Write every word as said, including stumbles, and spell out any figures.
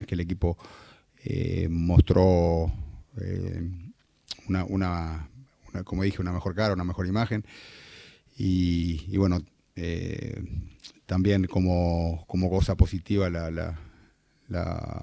que el equipo eh, mostró eh, una, una, una, como dije, una mejor cara, una mejor imagen. Y, y bueno, eh, también como, como cosa positiva la, la, la,